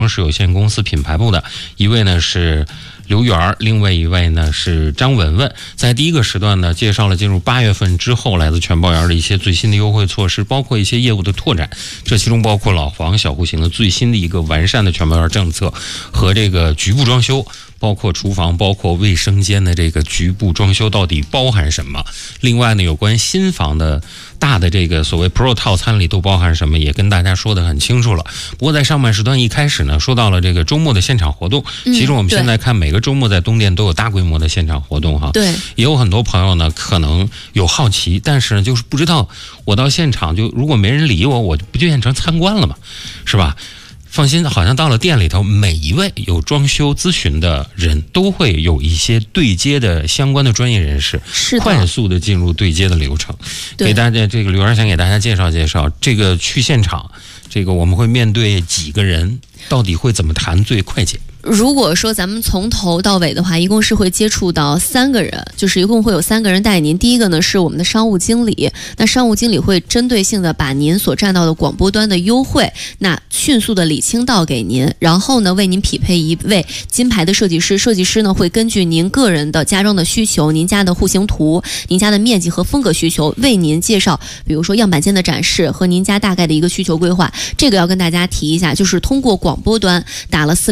市有限公司品牌部的，一位呢是刘源，另外一位呢是张文文。在第一个时段呢，介绍了进入8月份之后来自全包园的一些最新的优惠措施，包括一些业务的拓展，这其中包括老房小户型的最新的一个完善的全包园政策和这个局部装修，包括厨房包括卫生间的这个局部装修到底包含什么。另外呢，有关新房的大的这个所谓 Pro 套餐里都包含什么，也跟大家说得很清楚了。不过在上半时段一开始呢，说到了这个周末的现场活动，其实我们现在看每个周末在东电都有大规模的现场活动哈。 对， 也有很多朋友呢可能有好奇，但是呢就是不知道我到现场就如果没人理我，我不就变成参观了吗？是吧？放心，好像到了店里头，每一位有装修咨询的人都会有一些对接的相关的专业人士，快速的进入对接的流程。给大家这个刘源想给大家介绍介绍，这个去现场，这个我们会面对几个人，到底会怎么谈最快捷？ 如果说咱们从头到尾的话，一共是会接触到3个人，就是一共会有3个人带您。第一个呢是我们的商务经理，那商务经理会针对性的把您所占到的广播端的优惠，那迅速的理清到给您，然后呢为您匹配一位金牌的设计师，设计师呢会根据您个人的家装的需求、您家的户型图、您家的面积和风格需求，为您介绍，比如说样板间的展示和您家大概的一个需求规划。这个要跟大家提一下，就是通过广播端打了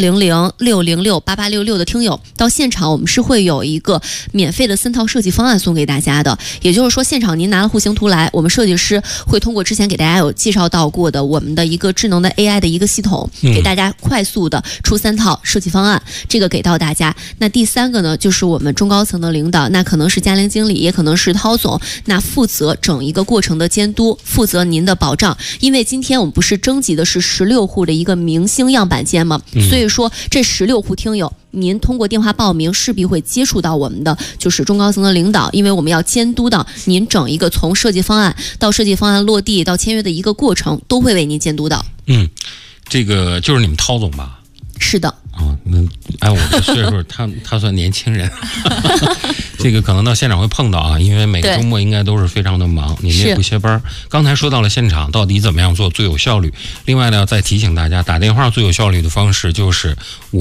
400-606-8866的听友到现场，我们是会有一个免费的3套设计方案送给大家的。也就是说，现场您拿了户型图来，我们设计师会通过之前给大家有介绍到过的我们的一个智能的 AI 的一个系统，给大家快速的出3套设计方案，这个给到大家。那第3个呢，就是我们中高层的领导，那可能是嘉玲经理，也可能是涛总，那负责整一个过程的监督，负责您的保障。因为今天我们不是征集的是16户的一个明星样板间吗？所以说这16户听友，您通过电话报名势必会接触到我们的就是中高层的领导，因为我们要监督到您整一个从设计方案到设计方案落地到签约的一个过程，都会为您监督到。 这个就是你们涛总吧？ 是的。 那按我的岁数，他算年轻人，这个可能到现场会碰到啊，因为每个周末应该都是非常的忙，你们也不歇班。刚才说到了现场到底怎么样做最有效率，另外呢，再提醒大家，打电话最有效率的方式就是